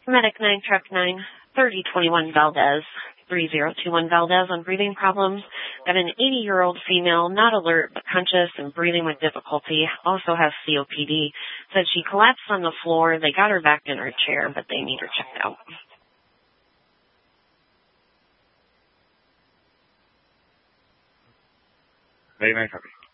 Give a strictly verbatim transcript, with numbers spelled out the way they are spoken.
Medic nine, Truck nine, thirty twenty-one Valdez, three zero two one Valdez on breathing problems. Got an eighty-year-old female, not alert but conscious and breathing with difficulty, also has C O P D. Said she collapsed on the floor. They got her back in her chair, but they need her checked out. Medic nine, copy.